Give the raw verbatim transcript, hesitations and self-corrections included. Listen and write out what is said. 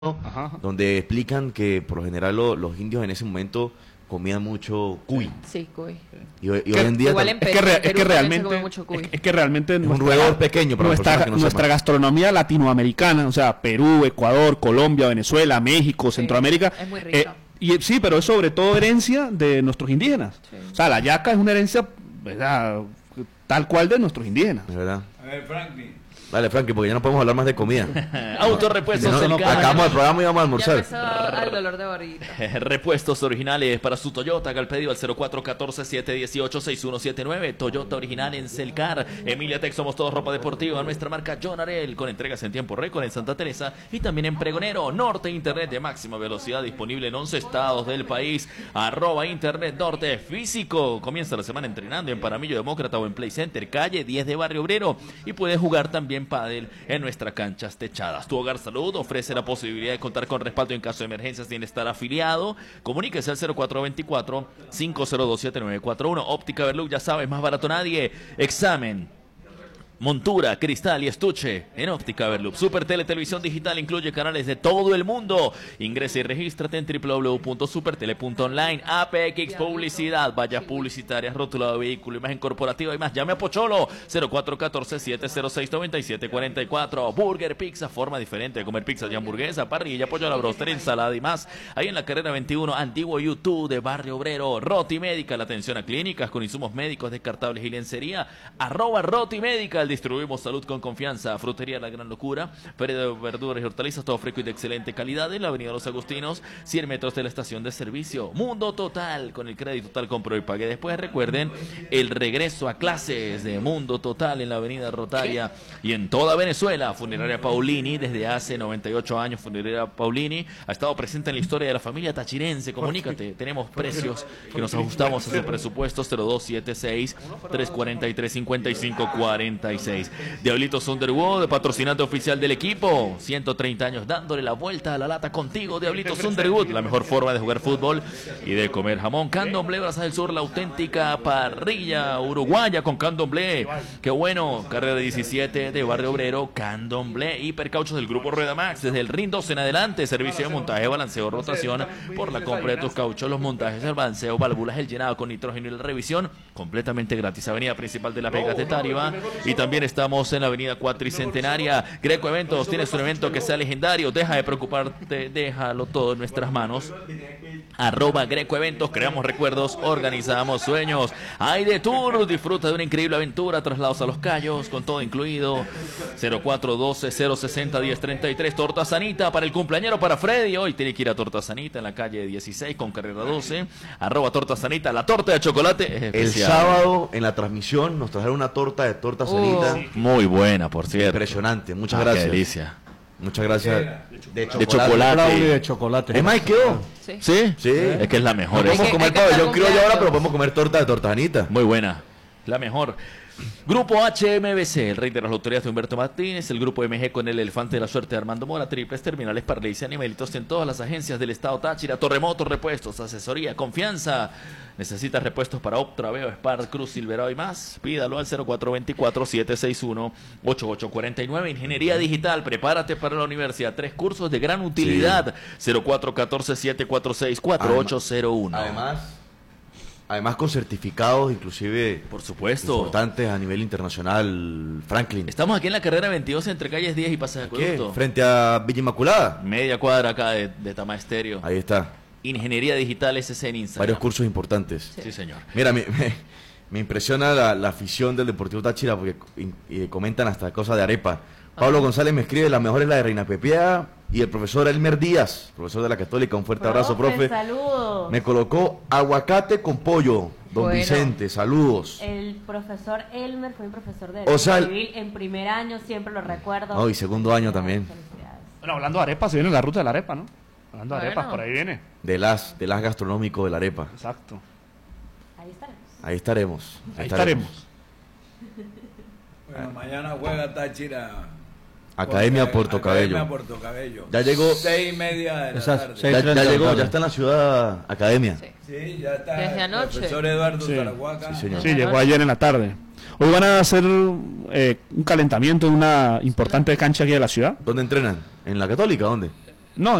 Ajá, ajá. donde explican que por lo general lo, los indios en ese momento comían mucho cuy. Sí, cuy. Y, hoy- y hoy en día Igual tam- en Es que, Perú, re- en es Perú que también se realmente come mucho cuy. es, es que realmente un nuestra, roedor pequeño para las nuestra, personas que no nuestra sepan. gastronomía latinoamericana, o sea, Perú, Ecuador, Colombia, Venezuela, México, Centroamérica, es muy rica. y sí, pero es sobre todo herencia de nuestros indígenas. Sí. O sea, la yaca es una herencia, ¿verdad?, tal cual de nuestros indígenas. Es verdad. A ver, Franklin. Dale, Frankie, porque ya no podemos hablar más de comida. Autorepuestos Si no, no, Celcar. acabamos el programa y vamos a Ya almorzar. empezó al dolor de barriguita. Repuestos originales para su Toyota, haga el pedido al cero cuatro uno cuatro, siete uno ocho, seis uno siete nueve. Toyota original en Celcar. Emilia Tech, somos todos ropa deportiva. Nuestra marca John Arel, con entregas en tiempo récord en Santa Teresa y también en Pregonero. Norte, internet de máxima velocidad disponible en once estados del país. Arroba Internet Norte Físico. Comienza la semana entrenando en Paramillo Demócrata o en Play Center, calle diez de Barrio Obrero. Y puedes jugar también pádel en nuestras canchas techadas. Tu Hogar Salud ofrece la posibilidad de contar con respaldo en caso de emergencias sin estar afiliado. Comuníquese al cero cuatro dos cuatro, cinco cero dos, siete nueve cuatro uno. Óptica Verlook, ya sabes, más barato nadie. Examen, montura, cristal y estuche en Óptica Verloop. Super Tele Televisión Digital incluye canales de todo el mundo. Ingresa y regístrate en w w w punto supertele punto online. A P X Publicidad, vallas publicitarias, rotulado de vehículo, imagen corporativa y más. Llame a Pocholo cero cuatro uno cuatro, siete cero seis, nueve siete cuatro cuatro. Burger Pizza, forma diferente de comer pizza y hamburguesa, parrilla, pollo a la broster, ensalada y más. Ahí en la carrera veintiuno, antiguo YouTube de Barrio Obrero. Roti Médica, la atención a clínicas con insumos médicos, descartables y lencería. Arroba Roti Médica, distribuimos salud con confianza. Frutería La Gran Locura, feria de verduras y hortalizas, todo fresco y de excelente calidad en la avenida Los Agustinos, cien metros de la estación de servicio. Mundo Total, con el crédito total compro y pague. Después recuerden el regreso a clases de Mundo Total en la avenida Rotaria y en toda Venezuela. Funeraria Paulini, desde hace noventa y ocho años, Funeraria Paulini ha estado presente en la historia de la familia tachirense. Comunícate, tenemos precios que nos ajustamos a ese presupuesto. Cero dos siete seis, tres cuatro tres, cinco cinco cuatro seis. Diablitos Underwood, patrocinante oficial del equipo, ciento treinta años dándole la vuelta a la lata contigo. Diablitos Underwood, la mejor forma de jugar fútbol y de comer jamón. Candomblé Brazas del Sur, la auténtica parrilla uruguaya con Candomblé. Qué bueno, carrera diecisiete de Barrio Obrero. Candomblé, hipercauchos del grupo Rueda Max, desde el R I N dos en adelante. Servicio de montaje, balanceo, rotación por la compra de tus cauchos, los montajes, el balanceo, válvulas, el llenado con nitrógeno y la revisión completamente gratis. Avenida principal de Las Vegas de Táriba y también estamos en la avenida Cuatricentenaria. Greco Eventos, tienes un evento que sea legendario, deja de preocuparte, déjalo todo en nuestras manos. Arroba Greco Eventos, creamos recuerdos, organizamos sueños. Hay de Tour, disfruta de una increíble aventura, traslados a Los Cayos, con todo incluido. Cero cuatro uno dos, cero seis cero, uno cero tres tres. Torta Sanita para el cumpleañero, para Freddy. Hoy tiene que ir a Torta Sanita en la calle dieciséis con carrera doce. Arroba Torta Sanita, la torta de chocolate es El especial. sábado en la transmisión nos trajeron una torta de torta sanita. Uh. Muy buena, por cierto. Impresionante, muchas Ah, gracias. Qué delicia. Muchas gracias. De De chocolate. Brownie de chocolate. Es más, ¿y quedó? Sí. ¿Sí? Sí. Es que es la mejor. No es podemos que- comer hay que pabellón estar criollo ahora, cumpleaños. pero podemos comer torta de torta sanita. muy buena. La mejor. Grupo H M B C, el rey de las loterías de Humberto Martínez, el grupo M G con el elefante de la suerte de Armando Mora, triples terminales para y animalitos en todas las agencias del estado Táchira, Torremoto, repuestos, asesoría, confianza. ¿Necesitas repuestos para Optra, Veo, Spar, Cruz, Silverado y más? Pídalo al cero cuatro dos cuatro, siete seis uno, ocho ocho cuatro nueve. Ingeniería Digital, prepárate para la universidad. Tres cursos de gran utilidad. cero cuatro uno cuatro, siete cuatro seis, cuatro ocho cero uno. Además, además con certificados, inclusive Por supuesto. importantes a nivel internacional, Franklin. Estamos aquí en la carrera veintidós entre calles diez y Pasaje ¿Qué? Acueducto. Frente a Villa Inmaculada. Media cuadra acá de, de Tama Estéreo. Ahí está. Ingeniería Digital S C en Instagram. Varios cursos importantes. Sí, señor. Mira, me, me, me impresiona la, la afición del Deportivo Táchira porque in- y comentan hasta cosas de arepa. Pablo González me escribe, la mejor es la de Reina Pepea, y el profesor Elmer Díaz, profesor de la Católica, un fuerte abrazo, profe. Saludos. Me colocó aguacate con pollo, don Bueno. Vicente, saludos. El profesor Elmer fue mi profesor de O sea, Derecho Civil en primer año, siempre lo recuerdo. No, y segundo año también. Felicidades. Bueno, hablando de arepas, se viene la ruta de la arepa, ¿no? Hablando de Bueno. arepas, por ahí viene. De las, de las gastronómico de la arepa. Exacto. Ahí estaremos. Ahí estaremos. Ahí estaremos. Bueno, mañana juega Táchira. Academia Porque- Puerto Cabello. Academia Puerto Cabello. Ya llegó, Seis y media de la Esa- tarde. seis- ya, treinta ya de la llegó, tarde. ya está en la ciudad Academia. Sí. Sí, ya está. Desde el anoche. profesor Eduardo Sí. Zaragoza. Sí, señor. Sí, llegó ayer en la tarde. Hoy van a hacer eh, un calentamiento en una importante cancha aquí de la ciudad. ¿Dónde entrenan? ¿En la Católica? ¿Dónde?